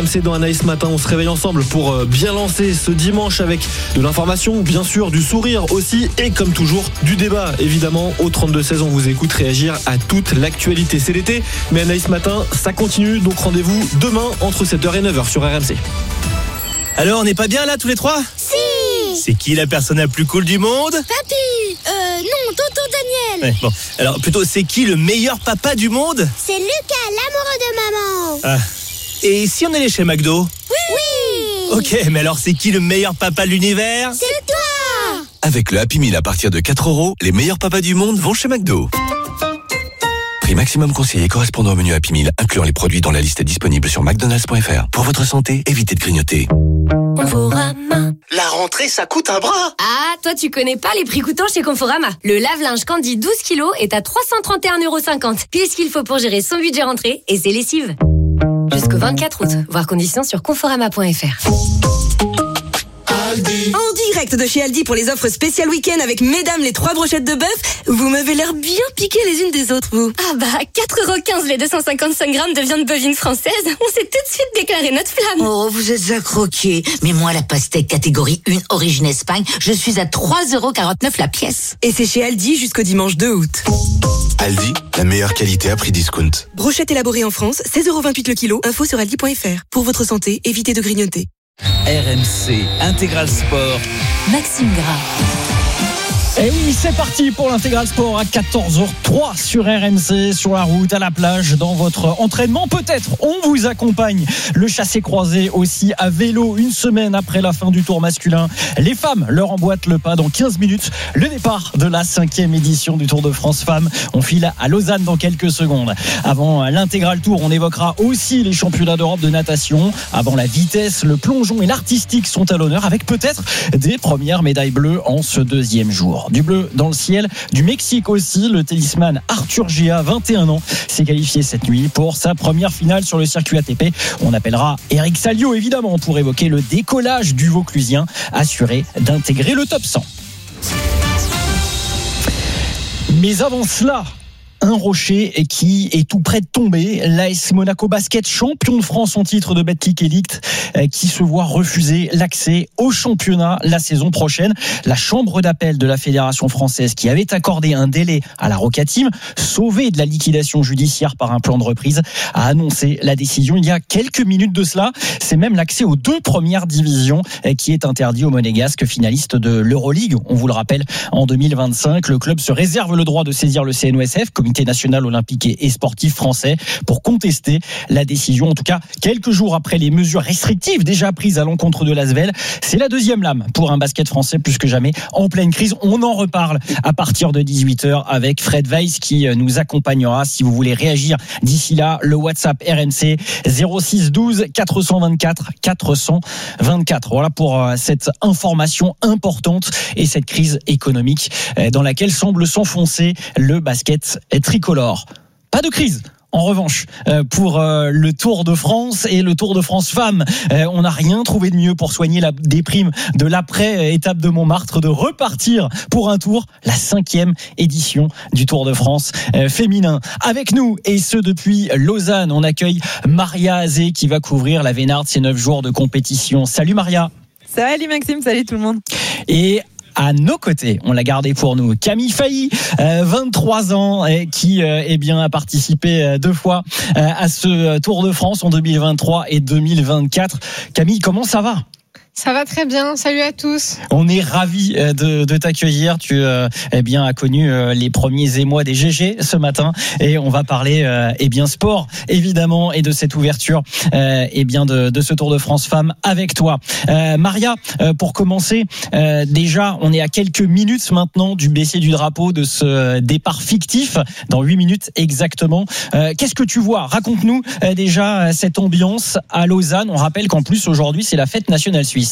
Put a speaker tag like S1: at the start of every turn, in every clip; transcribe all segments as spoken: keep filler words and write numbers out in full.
S1: C'est dans Anaïs Matin, on se réveille ensemble pour bien lancer ce dimanche avec de l'information, bien sûr, du sourire aussi et comme toujours, du débat. Évidemment, au trente-deux seize, on vous écoute réagir à toute l'actualité. C'est l'été, mais Anaïs Matin, ça continue, donc rendez-vous demain entre sept heures et neuf heures sur R M C.
S2: Alors, on n'est pas bien là tous les trois ?
S3: Si.
S2: C'est qui la personne la plus cool du monde ?
S3: Papy. Euh, non, tonton Daniel.
S2: Ouais, bon, alors plutôt, c'est qui le meilleur papa du monde ?
S3: C'est Lucas, l'amoureux de maman.
S2: Ah. Et si on allait chez McDo ?
S3: Oui. Oui.
S2: Ok, mais alors c'est qui le meilleur papa de l'univers ?
S3: C'est toi.
S4: Avec le Happy Meal à partir de quatre euros, les meilleurs papas du monde vont chez McDo. Prix maximum conseillé correspondant au menu Happy Meal, incluant les produits dans la liste disponible sur mcdonalds point f r. Pour votre santé, évitez de grignoter.
S5: Conforama.
S2: La rentrée, ça coûte un bras.
S5: Ah, toi tu connais pas les prix coûtants chez Conforama. Le lave-linge Candy douze kilos est à trois cent trente et un euros cinquante. Pile ce qu'il faut pour gérer son budget rentrée et ses lessives. Jusqu'au vingt-quatre août. Voir conditions sur conforama point f r.
S6: En direct de chez Aldi pour les offres spéciales week-end avec mesdames les trois brochettes de bœuf. Vous m'avez l'air bien piquées les unes des autres, vous.
S5: Ah bah, quatre euros quinze les deux cent cinquante-cinq grammes de viande bovine française. On s'est tout de suite déclaré notre flamme.
S7: Oh, vous êtes à croquer. Mais moi, la pastèque catégorie un origine Espagne, je suis à trois euros quarante-neuf la pièce.
S6: Et c'est chez Aldi jusqu'au dimanche deux août.
S4: Aldi, la meilleure qualité à prix discount.
S6: Brochette élaborée en France, seize euros vingt-huit le kilo. Info sur aldi point f r. Pour votre santé, évitez de grignoter.
S8: R M C Intégral Sport.
S5: Maxime Gras.
S9: Et oui, c'est parti pour l'Intégral Sport à quatorze heures trois sur R M C, sur la route, à la plage, dans votre entraînement. Peut-être on vous accompagne. Le chassé-croisé aussi à vélo, une semaine après la fin du tour masculin. Les femmes leur emboîtent le pas dans quinze minutes. Le départ de la cinquième édition du Tour de France Femmes. On file à Lausanne dans quelques secondes. Avant l'Intégral Tour, on évoquera aussi les championnats d'Europe de natation. Avant la vitesse, le plongeon et l'artistique sont à l'honneur, avec peut-être des premières médailles bleues en ce deuxième jour. Du bleu dans le ciel, du Mexique aussi. Le tennisman Arthur Gia, vingt et un ans, s'est qualifié cette nuit pour sa première finale sur le circuit A T P. On appellera Eric Salio évidemment pour évoquer le décollage du Vauclusien, assuré d'intégrer le top cent. Mais avant cela, un rocher qui est tout près de tomber. L'A S Monaco Basket, champion de France en titre de Betclic Elite, qui se voit refuser l'accès au championnat la saison prochaine. La chambre d'appel de la Fédération française, qui avait accordé un délai à la Roca Team, sauvée de la liquidation judiciaire par un plan de reprise, a annoncé la décision il y a quelques minutes de cela. C'est même l'accès aux deux premières divisions qui est interdit aux Monégasques, finalistes de l'Euroleague. On vous le rappelle, en deux mille vingt-cinq, le club se réserve le droit de saisir le C N O S F, Comité national olympique et sportif français, pour contester la décision. En tout cas, quelques jours après les mesures restrictives déjà prises à l'encontre de l'Asvel, c'est la deuxième lame pour un basket français plus que jamais en pleine crise. On en reparle à partir de dix-huit heures avec Fred Weiss qui nous accompagnera. Si vous voulez réagir d'ici là, le WhatsApp R M C zéro six douze quatre cent vingt-quatre quatre cent vingt-quatre. Voilà pour cette information importante et cette crise économique dans laquelle semble s'enfoncer le basket tricolore. Pas de crise en revanche pour le Tour de France et le Tour de France Femmes. On n'a rien trouvé de mieux pour soigner la déprime de l'après-étape de Montmartre, de repartir pour un tour, la cinquième édition du Tour de France féminin. Avec nous, et ce depuis Lausanne, on accueille Maria Azé qui va couvrir la Vénarde ces neuf jours de compétition. Salut Maria.
S10: Salut Maxime, salut tout le monde.
S9: Et à nos côtés, on l'a gardé pour nous, Camille Failly, euh, vingt-trois ans, et qui euh, eh bien, a participé euh, deux fois euh, à ce Tour de France en deux mille vingt-trois et deux mille vingt-quatre. Camille, comment ça va ?
S10: Ça va très bien, salut à tous.
S9: On est ravis de, de t'accueillir. Tu euh, eh bien, as connu euh, les premiers émois des G G ce matin et on va parler euh, eh bien, sport évidemment et de cette ouverture euh, eh bien, de, de ce Tour de France Femmes avec toi. Euh, Maria, euh, pour commencer, euh, déjà on est à quelques minutes maintenant du baiser du drapeau de ce départ fictif, dans huit minutes exactement. Euh, qu'est-ce que tu vois ? Raconte-nous euh, déjà cette ambiance à Lausanne. On rappelle qu'en plus aujourd'hui c'est la fête nationale suisse.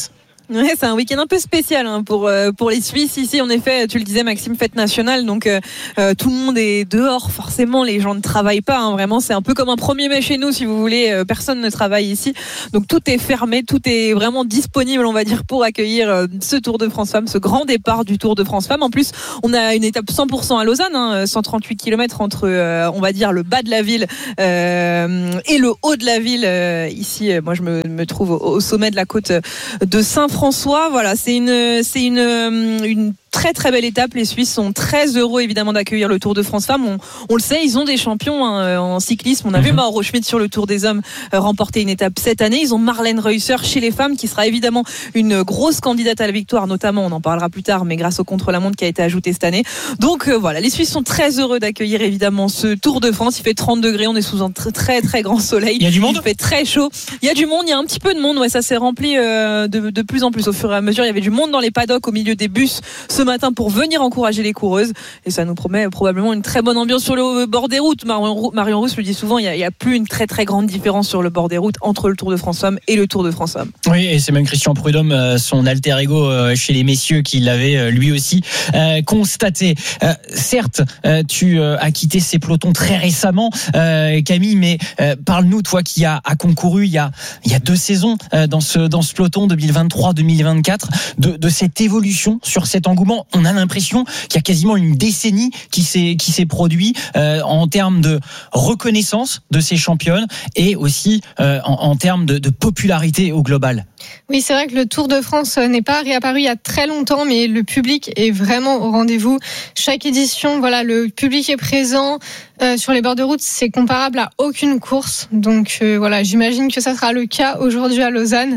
S10: Ouais, c'est un week-end un peu spécial hein, pour euh, pour les Suisses ici. En effet, tu le disais Maxime, fête nationale, donc euh, euh, tout le monde est dehors. Forcément, les gens ne travaillent pas. Hein, vraiment, c'est un peu comme un premier mai chez nous, si vous voulez. Euh, personne ne travaille ici, donc tout est fermé, tout est vraiment disponible, on va dire, pour accueillir euh, ce Tour de France Femmes, ce grand départ du Tour de France Femmes. En plus, on a une étape cent pour cent à Lausanne, hein, cent trente-huit kilomètres entre, euh, on va dire, le bas de la ville euh, et le haut de la ville. Euh, ici, euh, moi, je me, me trouve au, au sommet de la côte de Saint-François. Voilà, c'est une, c'est une, une très très belle étape. Les Suisses sont très heureux évidemment d'accueillir le Tour de France Femmes. On, on le sait, ils ont des champions hein, en cyclisme. On a mm-hmm. vu Mauro Schmid sur le Tour des Hommes euh, remporter une étape cette année. Ils ont Marlène Reusser chez les femmes qui sera évidemment une grosse candidate à la victoire, notamment, on en parlera plus tard, mais grâce au contre-la-montre qui a été ajouté cette année. Donc euh, voilà, les Suisses sont très heureux d'accueillir évidemment ce Tour de France. Il fait trente degrés, on est sous un très très, très grand soleil.
S9: Il y a du monde.
S10: Il fait très chaud. Il y a du monde, il y a un petit peu de monde. Ouais, ça s'est rempli euh, de, de plus en plus au fur et à mesure. Il y avait du monde dans les paddocks au milieu des bus ce matin pour venir encourager les coureuses et ça nous promet probablement une très bonne ambiance sur le bord des routes. Marion, Marion Rousse le dit souvent, il n'y a, a plus une très très grande différence sur le bord des routes entre le Tour de France Femmes et le Tour de France Femmes.
S9: Oui, et c'est même Christian Prudhomme, son alter ego chez les messieurs, qui l'avait lui aussi euh, constaté. Euh, certes, euh, tu euh, as quitté ces pelotons très récemment, euh, Camille, mais euh, parle-nous, toi qui as a concouru il y a, il y a deux saisons euh, dans ce, dans ce peloton deux mille vingt-trois deux mille vingt-quatre, de, de cette évolution, sur cet engouement. On a l'impression qu'il y a quasiment une décennie qui s'est qui s'est produit euh, en termes de reconnaissance de ces championnes et aussi euh, en, en termes de, de popularité au global.
S10: Oui, c'est vrai que le Tour de France n'est pas réapparu il y a très longtemps, mais le public est vraiment au rendez-vous. Chaque édition, voilà, le public est présent euh, sur les bords de route. C'est comparable à aucune course. Donc euh, voilà, j'imagine que ça sera le cas aujourd'hui à Lausanne.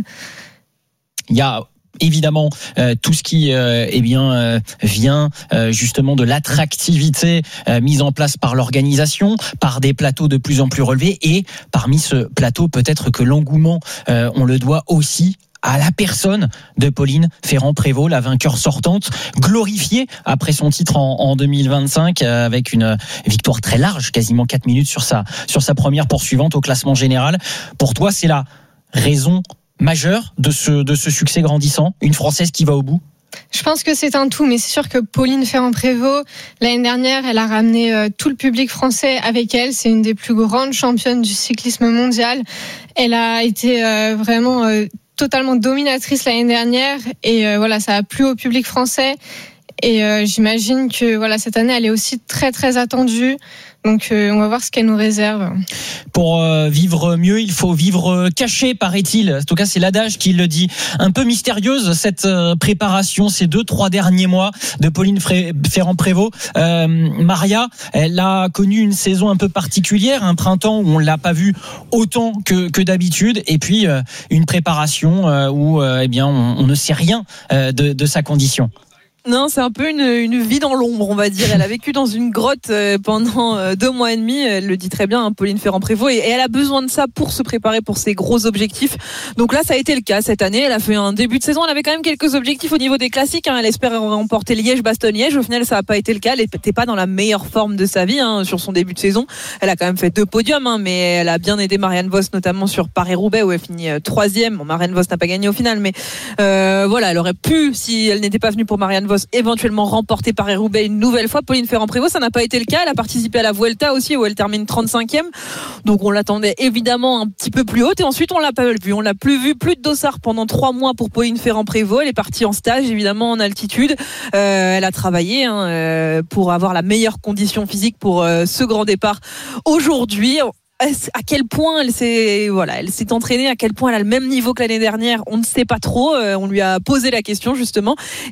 S9: Il y a évidemment euh, tout ce qui euh, eh bien euh, vient euh, justement de l'attractivité euh, mise en place par l'organisation, par des plateaux de plus en plus relevés, et parmi ce plateau, peut-être que l'engouement euh, on le doit aussi à la personne de Pauline Ferrand-Prévot, la vainqueur sortante, glorifiée après son titre en, en deux mille vingt-cinq euh, avec une victoire très large, quasiment quatre minutes sur sa sur sa première poursuivante au classement général. Pour toi, c'est la raison majeure de ce, de ce succès grandissant, une Française qui va au bout?
S10: Je pense que c'est un tout, mais c'est sûr que Pauline Ferrand-Prévot, l'année dernière, elle a ramené euh, tout le public français avec elle. C'est une des plus grandes championnes du cyclisme mondial. Elle a été euh, vraiment euh, totalement dominatrice l'année dernière et euh, voilà, ça a plu au public français. Et euh, j'imagine que voilà, cette année, elle est aussi très très attendue. Donc euh, on va voir ce qu'elle nous réserve.
S9: Pour euh, vivre mieux, il faut vivre caché, paraît-il. En tout cas, c'est l'adage qui le dit. Un peu mystérieuse cette euh, préparation, ces deux, trois derniers mois de Pauline Ferrand-Prévot. Euh, Maria, elle a connu une saison un peu particulière, un printemps où on l'a pas vu autant que, que d'habitude, et puis euh, une préparation euh, où euh, eh bien on, on ne sait rien euh, de, de sa condition.
S10: Non, c'est un peu une, une vie dans l'ombre, on va dire. Elle a vécu dans une grotte pendant deux mois et demi. Elle le dit très bien, hein, Pauline Ferrand-Prévot, et, et elle a besoin de ça pour se préparer pour ses gros objectifs. Donc là, ça a été le cas cette année. Elle a fait un début de saison. Elle avait quand même quelques objectifs au niveau des classiques. Hein. Elle espérait remporter Liège-Bastogne-Liège. Au final, ça n'a pas été le cas. Elle n'était pas dans la meilleure forme de sa vie hein, sur son début de saison. Elle a quand même fait deux podiums, hein, mais elle a bien aidé Marianne Vos, notamment sur Paris-Roubaix, où elle finit troisième. Bon, Marianne Vos n'a pas gagné au final, mais euh, voilà, elle aurait pu, si elle n'était pas venue pour Marianne Vos, éventuellement remporter Paris-Roubaix une nouvelle fois. Pauline Ferrand-Prévot, ça n'a pas été le cas. Elle a participé à la Vuelta aussi, où elle termine trente-cinquième. Donc on l'attendait évidemment un petit peu plus haute. Et ensuite, on l'a pas vu. On l'a plus vu. Plus de dossard pendant trois mois pour Pauline Ferrand-Prévot. Elle est partie en stage, évidemment, en altitude. Euh, elle a travaillé hein, euh, pour avoir la meilleure condition physique pour euh, ce grand départ aujourd'hui. À quel point elle s'est voilà, elle s'est entraînée, à quel point elle a le même niveau que l'année dernière, on ne sait pas trop. Euh, on lui a posé la question justement,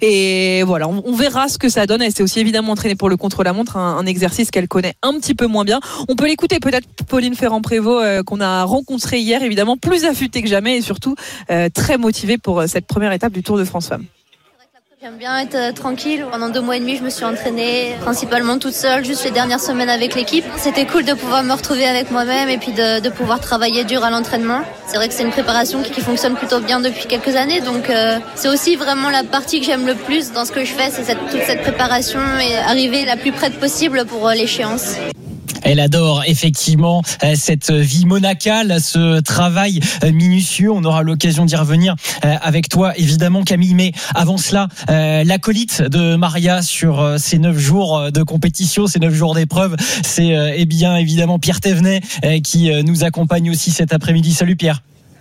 S10: et voilà, on, on verra ce que ça donne. Elle s'est aussi évidemment entraînée pour le contre-la-montre, un, un exercice qu'elle connaît un petit peu moins bien. On peut l'écouter peut-être, Pauline Ferrand-Prévot, euh, qu'on a rencontrée hier, évidemment plus affûtée que jamais et surtout euh, très motivée pour cette première étape du Tour de France Femmes.
S11: J'aime bien être euh, tranquille. Pendant deux mois et demi, je me suis entraînée principalement toute seule, juste les dernières semaines avec l'équipe. C'était cool de pouvoir me retrouver avec moi-même et puis de, de pouvoir travailler dur à l'entraînement. C'est vrai que c'est une préparation qui, qui fonctionne plutôt bien depuis quelques années, donc euh, c'est aussi vraiment la partie que j'aime le plus dans ce que je fais, c'est cette, toute cette préparation et arriver la plus près possible pour euh, l'échéance.
S9: Elle adore effectivement cette vie monacale, ce travail minutieux. On aura l'occasion d'y revenir avec toi, évidemment, Camille. Mais avant cela, l'acolyte de Maria sur ces neuf jours de compétition, ces neuf jours d'épreuve, c'est eh bien évidemment Pierre Thévenet qui nous accompagne aussi cet après-midi. Salut Pierre.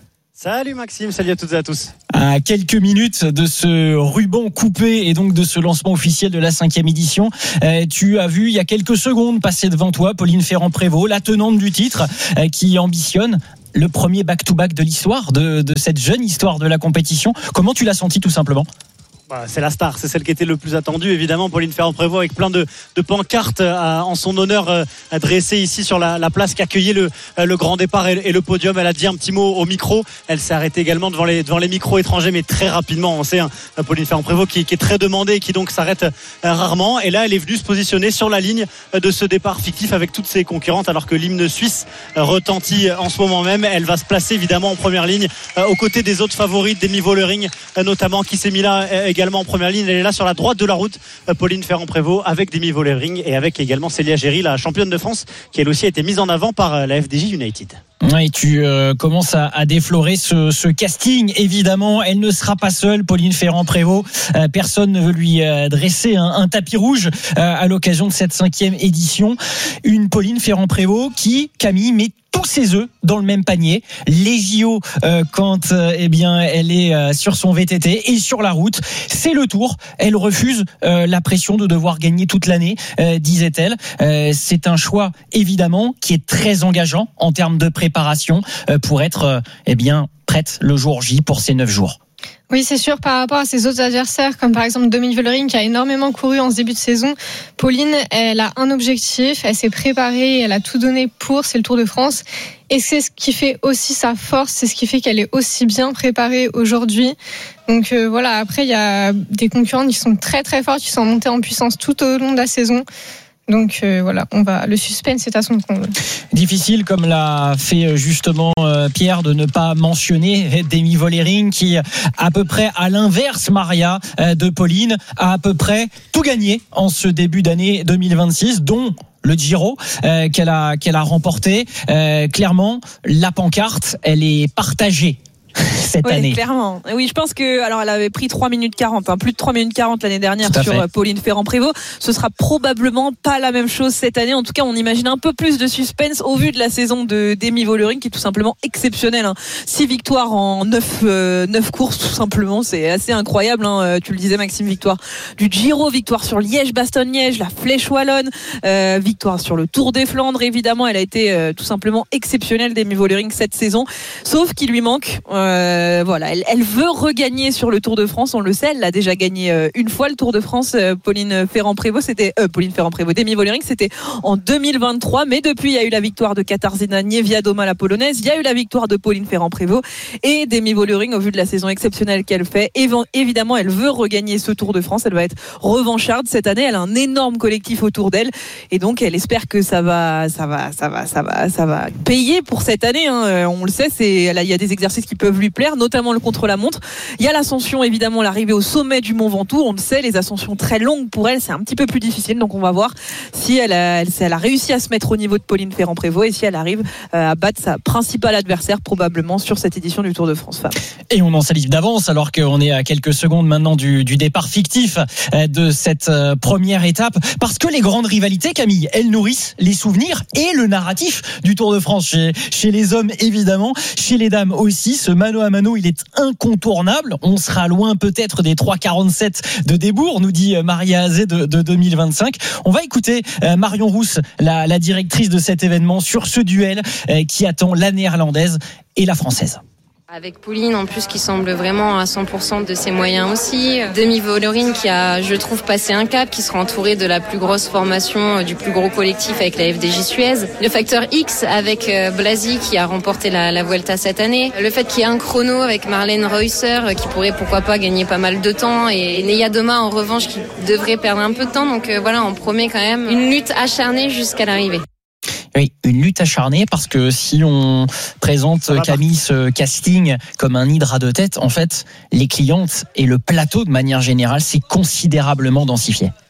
S12: Salut Maxime, salut à toutes et à tous.
S9: À quelques minutes de ce ruban coupé et donc de ce lancement officiel de la cinquième édition, euh, tu as vu il y a quelques secondes passer devant toi Pauline Ferrand-Prévot, la tenante du titre, euh, qui ambitionne le premier back-to-back de l'histoire, de, de cette jeune histoire de la compétition. Comment tu l'as senti tout simplement ?
S12: Bah, c'est la star, c'est celle qui était le plus attendue, évidemment, Pauline Ferrand-Prévot, avec plein de, de pancartes euh, en son honneur euh, dressées ici sur la, la place qui accueillait le, euh, le grand départ et, et le podium. Elle a dit un petit mot au micro. Elle s'est arrêtée également devant les, devant les micros étrangers, mais très rapidement. On sait, hein, Pauline Ferrand-Prévot qui, qui est très demandée et qui donc s'arrête euh, rarement. Et là, elle est venue se positionner sur la ligne euh, de ce départ fictif avec toutes ses concurrentes, alors que l'hymne suisse euh, retentit en ce moment même. Elle va se placer évidemment en première ligne euh, aux côtés des autres favorites, Demi Vollering euh, notamment, qui s'est mis là euh, également en première ligne. Elle est là sur la droite de la route, Pauline Ferrand-Prévôt, avec Demi Vollering et avec également Célia Géry, la championne de France, qui elle aussi a été mise en avant par la F D J United.
S9: Et tu euh, commences à, à déflorer ce, ce casting. Évidemment, elle ne sera pas seule, Pauline Ferrand-Prévot. Euh, personne ne veut lui euh, dresser un, un tapis rouge euh, à l'occasion de cette cinquième édition. Une Pauline Ferrand-Prévot qui, Camille, met tous ses œufs dans le même panier. Les J O euh, quand euh, eh bien elle est euh, sur son V T T et sur la route, c'est le Tour. Elle refuse euh, la pression de devoir gagner toute l'année, euh, disait-elle. Euh, c'est un choix évidemment qui est très engageant en termes de préparation euh, pour être euh, eh bien prête le jour J pour ces neuf jours.
S13: Oui, c'est sûr, par rapport à ses autres adversaires, comme par exemple Demi Vollering qui a énormément couru en ce début de saison, Pauline, elle a un objectif, elle s'est préparée, elle a tout donné pour, c'est le Tour de France. Et c'est ce qui fait aussi sa force, c'est ce qui fait qu'elle est aussi bien préparée aujourd'hui. Donc euh, voilà, après il y a des concurrents qui sont très très forts, qui sont montés en puissance tout au long de la saison. Donc euh, voilà, on va. Le suspense est à son comble.
S9: Difficile, comme l'a fait justement euh, Pierre, de ne pas mentionner Demi Vollering qui, à peu près à l'inverse, Maria, euh, de Pauline, a à peu près tout gagné en ce début d'année deux mille vingt-six, dont le Giro euh, qu'elle a qu'elle a remporté. Euh, clairement, la pancarte, elle est partagée cette
S10: oui,
S9: année.
S10: Clairement. Oui, je pense que, alors, elle avait pris trois minutes quarante, hein, plus de trois minutes quarante l'année dernière sur
S9: fait.
S10: Pauline Ferrand-Prévôt. Ce sera probablement pas la même chose cette année. En tout cas, on imagine un peu plus de suspense au vu de la saison de Demi Vollering qui est tout simplement exceptionnelle. Hein. Six victoires en neuf, euh, neuf courses, tout simplement. C'est assez incroyable. Hein. Tu le disais, Maxime, victoire du Giro, victoire sur Liège-Bastogne-Liège, la Flèche Wallonne, euh, victoire sur le Tour des Flandres. Évidemment, elle a été euh, tout simplement exceptionnelle, Demi Vollering, cette saison. Sauf qu'il lui manque, euh, Euh, voilà, elle, elle veut regagner sur le Tour de France, on le sait, elle a déjà gagné euh, une fois le Tour de France. euh, Pauline Ferrand-Prévôt, c'était euh, Pauline Ferrand-Prévôt, Demi Vollering, c'était en deux mille vingt-trois, mais depuis il y a eu la victoire de Katarzyna Niewiadoma, la polonaise, il y a eu la victoire de Pauline Ferrand-Prévôt et Demi Vollering, au vu de la saison exceptionnelle qu'elle fait, évidemment elle veut regagner ce Tour de France, elle va être revancharde cette année, elle a un énorme collectif autour d'elle et donc elle espère que ça va, ça va, ça va, ça va, ça va payer pour cette année. Hein. On le sait, c'est, là, il y a des exercices qui peuvent lui plaire, notamment le contre-la-montre. Il y a l'ascension, évidemment, l'arrivée au sommet du Mont Ventoux. On le sait, les ascensions très longues pour elle, c'est un petit peu plus difficile. Donc on va voir si elle a, elle, si elle a réussi à se mettre au niveau de Pauline Ferrand-Prévôt et si elle arrive à battre sa principale adversaire probablement sur cette édition du Tour de France Femmes.
S9: Et on en salive d'avance alors qu'on est à quelques secondes maintenant du, du départ fictif de cette première étape. Parce que les grandes rivalités, Camille, elles nourrissent les souvenirs et le narratif du Tour de France. Chez, chez les hommes, évidemment, chez les dames aussi. Ce mano à mano, il est incontournable. On sera loin peut-être des trois quarante-sept de Débourg, nous dit Maria Azé de, de deux mille vingt-cinq. On va écouter Marion Rousse, la, la directrice de cet événement, sur ce duel qui attend la néerlandaise et la française.
S14: Avec Pauline en plus qui semble vraiment à cent pour cent de ses moyens aussi. Demi Vollering qui a, je trouve, passé un cap, qui sera entourée de la plus grosse formation, du plus gros collectif avec la F D J Suez. Le facteur X avec Blasi qui a remporté la, la Vuelta cette année. Le fait qu'il y ait un chrono avec Marlène Reusser qui pourrait pourquoi pas gagner pas mal de temps. Et Niewiadoma en revanche qui devrait perdre un peu de temps. Donc voilà, on promet quand même une lutte acharnée jusqu'à l'arrivée.
S9: Oui, une lutte acharnée parce que si on présente Camille ce casting comme un hydre à deux têtes, en fait, les clientes et le plateau de manière générale, c'est considérablement densifié.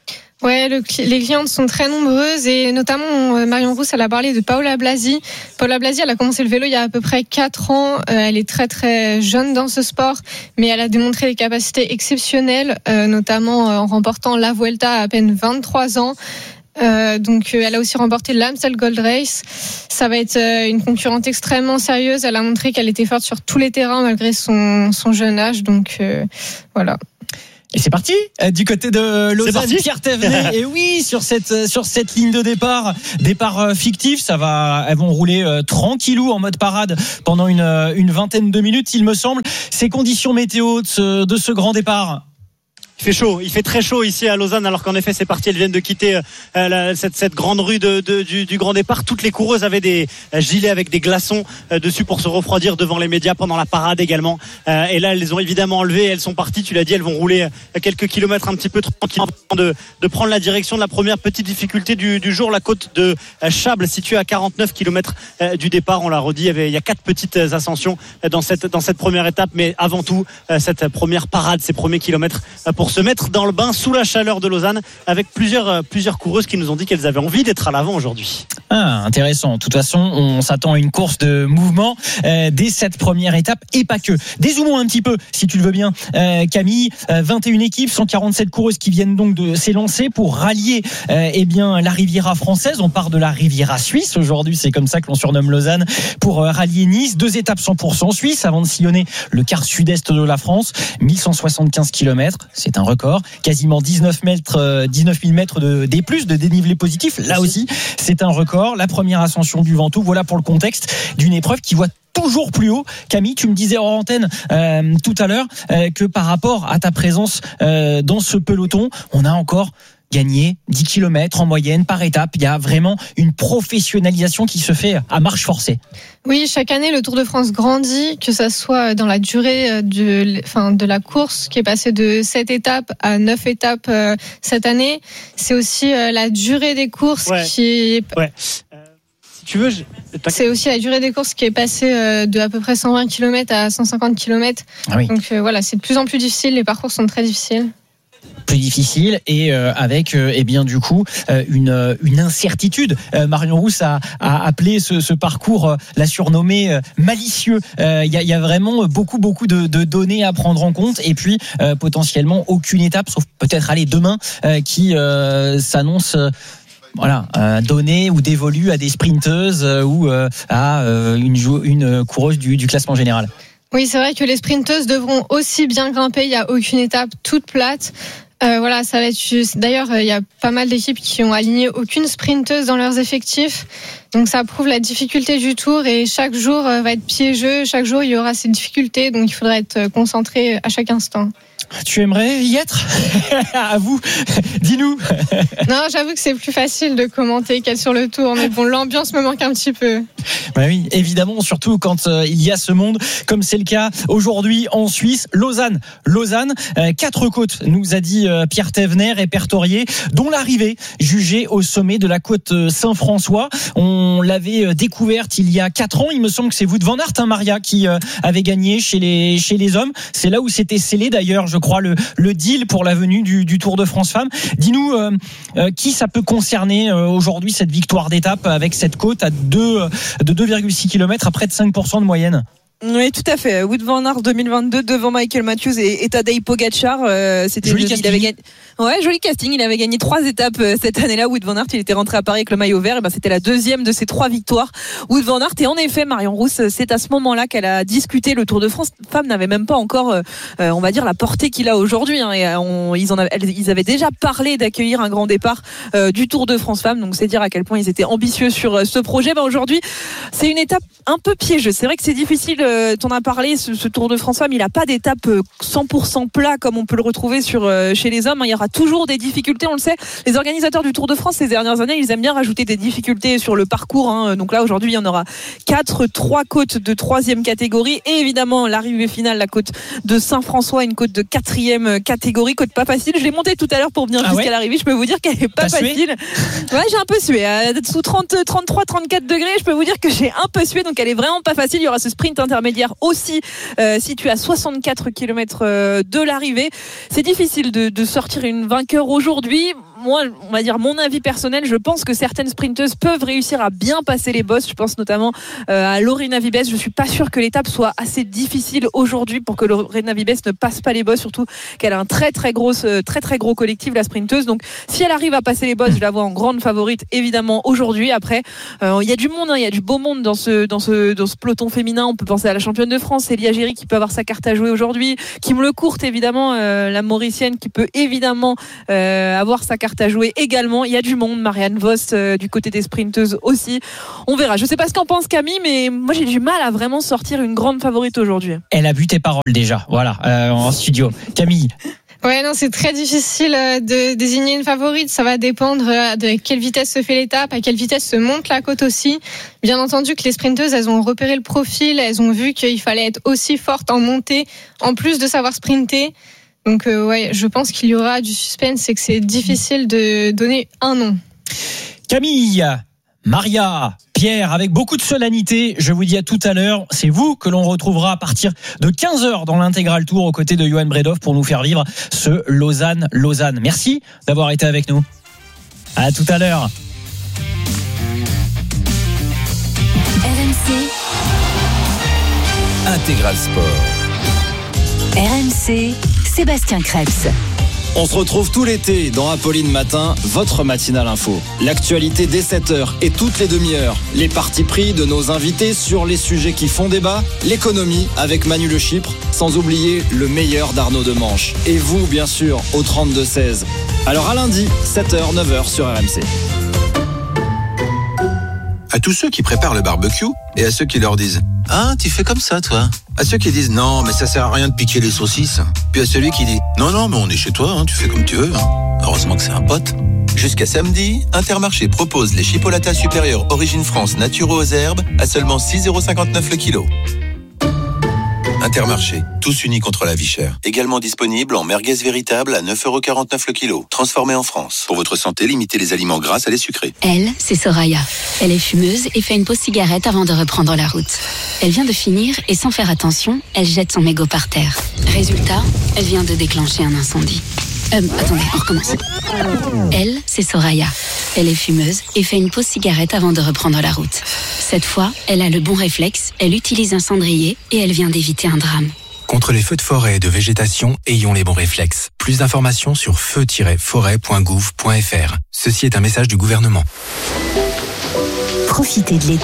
S13: Ouais, le, les clientes sont très nombreuses et notamment Marion Rousse, elle a parlé de Paola Blasi. Paola Blasi, elle a commencé le vélo il y a à peu près quatre ans. Euh, elle est très très jeune dans ce sport, mais elle a démontré des capacités exceptionnelles, euh, notamment en remportant la Vuelta à à peine vingt-trois ans. Euh, donc, euh, elle a aussi remporté l'Amstel Gold Race. Ça va être euh, une concurrente extrêmement sérieuse. Elle a montré qu'elle était forte sur tous les terrains malgré son, son jeune âge. Donc, euh, voilà.
S9: Et c'est parti euh, du côté de Lausanne, Pierre Thévenet. Et oui, sur cette sur cette ligne de départ, départ euh, fictif, ça va, elles vont rouler euh, tranquillou en mode parade pendant une une vingtaine de minutes, il me semble. Ces conditions météo de ce, de ce grand départ.
S12: Il fait chaud, il fait très chaud ici à Lausanne, alors qu'en effet c'est parti, elles viennent de quitter euh, la, cette, cette grande rue de, de, du, du grand départ. Toutes les coureuses avaient des euh, gilets avec des glaçons euh, dessus pour se refroidir devant les médias pendant la parade également. Euh, et là elles les ont évidemment enlevées, elles sont parties, tu l'as dit, elles vont rouler euh, quelques kilomètres un petit peu tranquillement de, de prendre la direction de la première petite difficulté du, du jour, la côte de euh, Chables, située à quarante-neuf kilomètres euh, du départ. On l'a redit, il y, avait, il y a quatre petites ascensions euh, dans, cette, dans cette première étape, mais avant tout euh, cette première parade, ces premiers kilomètres euh, pour se mettre dans le bain sous la chaleur de Lausanne, avec plusieurs, plusieurs coureuses qui nous ont dit qu'elles avaient envie d'être à l'avant aujourd'hui.
S9: Ah, intéressant. De toute façon, on s'attend à une course de mouvement euh, dès cette première étape et pas que. Dézoomons un petit peu, si tu le veux bien, euh, Camille. Euh, vingt et une équipes, cent quarante-sept coureuses qui viennent donc de s'élancer pour rallier euh, eh bien, la Riviera française. On part de la Riviera suisse. Aujourd'hui, c'est comme ça que l'on surnomme Lausanne, pour euh, rallier Nice. Deux étapes cent pour cent suisse avant de sillonner le quart sud-est de la France. mille cent soixante-quinze kilomètres, c'est un record. Quasiment dix-neuf mille mètres de D plus, de dénivelé positif. Là aussi, c'est un record. La première ascension du Ventoux. Voilà pour le contexte d'une épreuve qui voit toujours plus haut. Camille, tu me disais hors antenne euh, tout à l'heure euh, que par rapport à ta présence euh, dans ce peloton, on a encore gagné dix kilomètres en moyenne par étape. Il y a vraiment une professionnalisation qui se fait à marche forcée.
S13: Oui, chaque année, le Tour de France grandit, que ça soit dans la durée de, enfin, de la course, qui est passée de sept étapes à neuf étapes euh, cette année. C'est aussi euh, la durée des courses
S12: ouais.
S13: qui est...
S12: Ouais. Euh, si tu veux... Je...
S13: C'est aussi la durée des courses qui est passée euh, de à peu près cent vingt kilomètres à cent cinquante kilomètres.
S9: Ah oui.
S13: Donc euh, voilà, c'est de plus en plus difficile. Les parcours sont très difficiles.
S9: Plus difficile et euh, avec euh, eh bien du coup euh, une une incertitude. Euh, Marion Rousse a, a appelé ce, ce parcours, euh, l'a surnommé euh, malicieux. Il euh, y, a, y a vraiment beaucoup beaucoup de, de données à prendre en compte et puis euh, potentiellement aucune étape, sauf peut-être aller demain, euh, qui euh, s'annonce. Euh, Voilà, euh, donné ou dévolu à des sprinteuses euh, ou euh, à euh, une, une coureuse du, du classement général.
S13: Oui, c'est vrai que les sprinteuses devront aussi bien grimper. Il n'y a aucune étape toute plate. Euh, voilà, ça va être juste. D'ailleurs, il y a pas mal d'équipes qui ont aligné aucune sprinteuse dans leurs effectifs. Donc ça prouve la difficulté du tour et chaque jour va être piégeux. Chaque jour, il y aura ces difficultés. Donc il faudra être concentré à chaque instant.
S9: Tu aimerais y être? À vous, dis-nous.
S13: Non, j'avoue que c'est plus facile de commenter qu'être sur le tour, mais bon, l'ambiance me manque un petit peu.
S9: Bah oui, évidemment, surtout quand euh, il y a ce monde, comme c'est le cas aujourd'hui en Suisse. Lausanne, Lausanne, euh, quatre côtes, nous a dit euh, Pierre Thévenet, répertorié, dont l'arrivée jugée au sommet de la côte Saint-François. On l'avait euh, découverte il y a quatre ans. Il me semble que c'est Wout van Aert, hein, Maria, qui euh, avait gagné chez les chez les hommes. C'est là où s'était scellé d'ailleurs, je crois, le, le deal pour la venue du, du Tour de France Femmes. Dis-nous euh, euh, qui ça peut concerner euh, aujourd'hui, cette victoire d'étape avec cette côte à deux, de deux virgule six kilomètres à près de cinq pour cent de moyenne.
S10: Oui, tout à fait. Wout van Aert deux mille vingt-deux devant Michael Matthews et, et Tadej Pogacar. Euh, c'était
S9: joli
S10: le,
S9: casting.
S10: Il avait gagné, ouais, joli casting. Il avait gagné trois étapes euh, cette année-là. Wout van Aert, il était rentré à Paris avec le maillot vert. Et ben, c'était la deuxième de ses trois victoires. Wout van Aert. Et en effet, Marion Rousse, c'est à ce moment-là qu'elle a discuté le Tour de France. Femme n'avait même pas encore, euh, on va dire, la portée qu'il a aujourd'hui. Hein. Et on, ils, en avaient, ils avaient déjà parlé d'accueillir un grand départ euh, du Tour de France Femmes. Donc c'est dire à quel point ils étaient ambitieux sur euh, ce projet. Ben, aujourd'hui, c'est une étape un peu piégeuse. C'est vrai que c'est difficile. Euh, t'en as parlé. Ce, ce Tour de France Femmes, il n'a pas d'étape cent pour cent plat comme on peut le retrouver sur, euh, chez les hommes. Il y aura toujours des difficultés, on le sait. Les organisateurs du Tour de France ces dernières années, ils aiment bien rajouter des difficultés sur le parcours. Hein. Donc là, aujourd'hui, il y en aura quatre, trois côtes de troisième catégorie et évidemment l'arrivée finale, la côte de Saint-François, une côte de quatrième catégorie, côte pas facile. Je l'ai montée tout à l'heure pour venir ah jusqu'à ouais l'arrivée. Je peux vous dire qu'elle est pas T'as facile. Sué ouais, j'ai un peu sué. Sous trente, trente-trois, trente-quatre degrés, je peux vous dire que j'ai un peu sué. Donc elle est vraiment pas facile. Il y aura ce sprint intermédiaire aussi. Euh, situé à soixante-quatre kilomètres de l'arrivée. C'est difficile de, de sortir une vainqueur aujourd'hui. moi, on va dire mon avis personnel, je pense que certaines sprinteuses peuvent réussir à bien passer les bosses. Je pense notamment euh, à Lorena Vibes. Je suis pas sûre que l'étape soit assez difficile aujourd'hui pour que Lorena Vibes ne passe pas les bosses, surtout qu'elle a un très très gros, très très gros collectif, la sprinteuse. Donc si elle arrive à passer les bosses, je la vois en grande favorite évidemment aujourd'hui. Après, il euh, y a du monde, il hein, y a du beau monde dans ce dans ce dans ce peloton féminin. On peut penser à la championne de France, Elia Géry, qui peut avoir sa carte à jouer aujourd'hui. Kim Lecourt, évidemment, euh, la Mauricienne, qui peut évidemment euh, avoir sa carte à jouer également. Il y a du monde, Marianne Vos euh, du côté des sprinteuses aussi. On verra. Je sais pas ce qu'en pense Camille, mais moi j'ai du mal à vraiment sortir une grande favorite aujourd'hui.
S9: Elle a bu tes paroles déjà, voilà, euh, en studio. Camille.
S13: Ouais, non, c'est très difficile de désigner une favorite. Ça va dépendre de quelle vitesse se fait l'étape, à quelle vitesse se monte la côte aussi. Bien entendu que les sprinteuses, elles ont repéré le profil, elles ont vu qu'il fallait être aussi forte en montée, en plus de savoir sprinter. Donc, euh, ouais, je pense qu'il y aura du suspense et que c'est difficile de donner un nom.
S9: Camille, Maria, Pierre, avec beaucoup de solennité, je vous dis à tout à l'heure. C'est vous que l'on retrouvera à partir de quinze heures dans l'intégral tour aux côtés de Johan Bredov pour nous faire vivre ce Lausanne-Lausanne. Merci d'avoir été avec nous. À tout à l'heure.
S15: R M C
S8: Intégral Sport.
S15: R M C, Sébastien Krebs.
S16: On se retrouve tout l'été dans Apolline Matin, votre matinale info. L'actualité dès sept heures et toutes les demi-heures. Les partis pris de nos invités sur les sujets qui font débat. L'économie avec Manu Le Chypre, sans oublier le meilleur d'Arnaud Demanche. Et vous, bien sûr, au trente-deux seize. Alors à lundi, sept heures, neuf heures sur R M C.
S17: À tous ceux qui préparent le barbecue et à ceux qui leur disent « Ah, tu fais comme ça, toi ?» À ceux qui disent « Non, mais ça sert à rien de piquer les saucisses ». Puis à celui qui dit « Non, non, mais on est chez toi, hein, tu fais comme tu veux. Hein. Heureusement que c'est un pote. » Jusqu'à samedi, Intermarché propose les chipolatas supérieurs Origine France naturaux aux herbes à seulement six euros cinquante-neuf le kilo. Intermarché, tous unis contre la vie chère. Également disponible en merguez véritable à neuf euros quarante-neuf le kilo. Transformé en France. Pour votre santé, limitez les aliments gras à les sucrés.
S18: Elle, c'est Soraya. Elle est fumeuse et fait une pause cigarette avant de reprendre la route. Elle vient de finir et sans faire attention, elle jette son mégot par terre. Résultat, elle vient de déclencher un incendie. Euh, attendez, on recommence. Elle, c'est Soraya. Elle est fumeuse et fait une pause cigarette avant de reprendre la route. Cette fois, elle a le bon réflexe, elle utilise un cendrier et elle vient d'éviter un drame.
S19: Contre les feux de forêt et de végétation, ayons les bons réflexes. Plus d'informations sur feu tiret forêt point gouv point f r. Ceci est un message du gouvernement.
S15: Profitez de l'été